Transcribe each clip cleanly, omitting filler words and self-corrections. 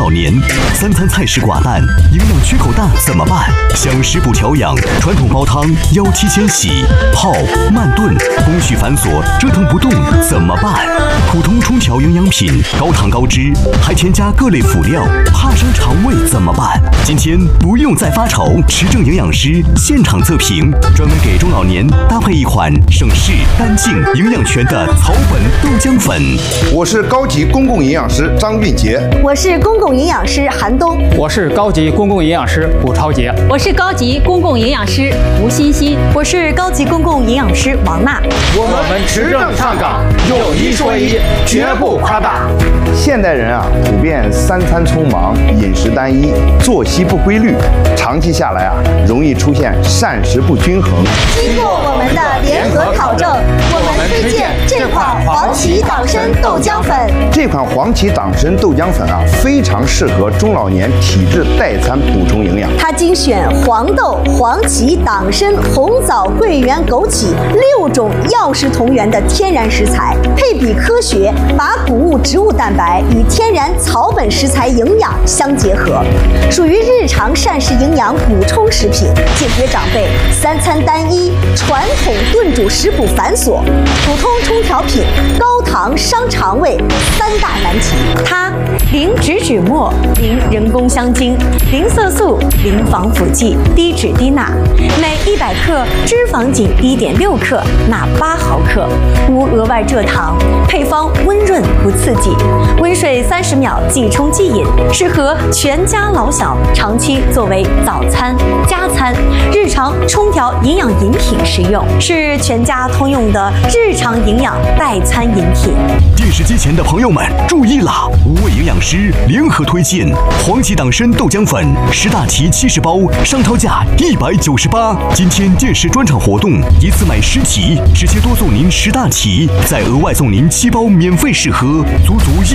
老年，三餐菜式寡淡，营养缺口大怎么办？想食补调养，传统煲汤要提前洗、泡、慢炖，工序繁琐，折腾不动怎么办？普通冲调营养品，高糖高脂，还添加各类辅料，怕伤肠胃怎么办？今天不用再发愁，持证营养师现场测评，专门给中老年搭配一款省事、干净、营养全的草本豆浆粉。 我是高级公共营养师张俊杰， 我是公共营养师韩冬， 我是高级公共营养师卜超杰， 我是高级公共营养师吴欣欣， 我是高级公共营养师王娜。 我们持证上岗，有一说一，绝不夸大。 现代人普遍三餐匆忙，饮食单一，作息不规律，长期下来容易出现膳食不均衡。 经过我们的联合考证，我们推荐这款黄芪党参豆浆粉。 这款黄芪党参豆浆粉非常适合中老年体质代餐补充营养。 它精选黄豆、黄芪、党参、红枣、桂圆、枸杞6种药食同源的天然食材，配比科学，把谷物植物蛋白与天然草本食材营养相结合，属于日常膳食营养补充食品，解决长辈三餐单一、传统炖煮食补繁琐、普通冲调品高糖伤肠胃3大难题。它零植脂末、零人工香精、零色素、零防腐剂，低脂低钠，每100克脂肪仅1.6克，钠8毫克，无额外蔗糖，配方温润不刺激，温水30秒即冲即饮，适合全家老小长期作为早餐、加餐、日常冲调营养饮品食用，是全家通用的日常营养代餐饮品。 电视机前的朋友们注意啦！5位营养师联合推荐黄芪党参豆浆粉10大提70包，上套价198。今天电视专场活动，一次买10提，直接多送您10大提，再额外送您7包免费试喝，足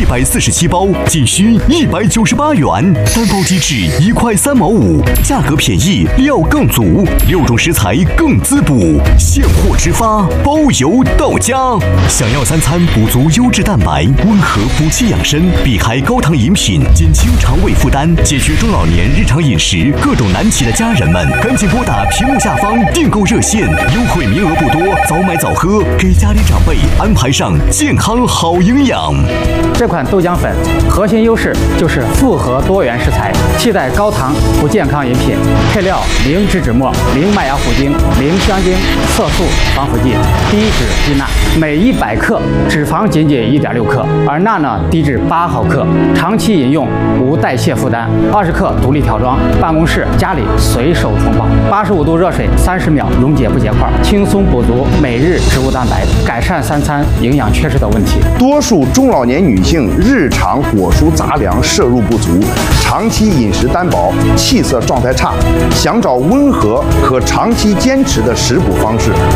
147包，仅需198元。单包机制1块3毛5，价格便宜，料更足，6种食材更滋补，现货直发，包邮到家。想要三餐补足优质蛋白，温和补气养生，避开高糖饮品，减轻肠胃负担，解决中老年日常饮食各种难题的家人们，赶紧拨打屏幕下方订购热线，优惠名额不多，早买早喝，给家里长辈安排上健康好营养。 这款豆浆粉核心优势就是复合多元食材，替代高糖不健康饮品，配料零植脂末、零麦芽糊精、零香精、色素、防腐剂，低脂低钠，每100克脂肪仅1.6克，而钠呢低至8毫克，长期饮用无代谢负担，20克独立调装，办公室、家里随手冲泡，85度热水30秒溶解不结块，轻松补足每日植物蛋白，改善三餐营养缺失的问题。 多数中老年女性日常果蔬杂粮摄入不足，长期饮食单薄，气色状态差，想找温和可长期坚持的食补方式，